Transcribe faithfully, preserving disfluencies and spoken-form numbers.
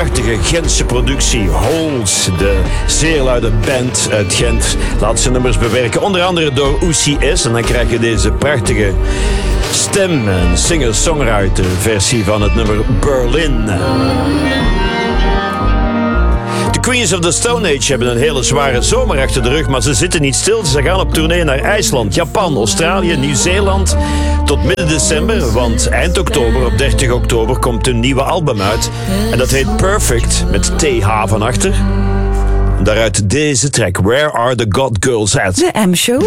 prachtige Gentse productie. Holes, de zeer luide band uit Gent, laat zijn nummers bewerken. Onder andere door Oesie S. En dan krijg je deze prachtige stem- en singer-songwriter versie van het nummer Berlin. De Queens of the Stone Age hebben een hele zware zomer achter de rug, maar ze zitten niet stil. Ze gaan op tournee naar IJsland, Japan, Australië, Nieuw-Zeeland tot midden december, want eind oktober, op dertig oktober, komt een nieuwe album uit. En dat heet Perfect, met T H van achter. Daaruit deze track, Where Are the God Girls At? De M-show.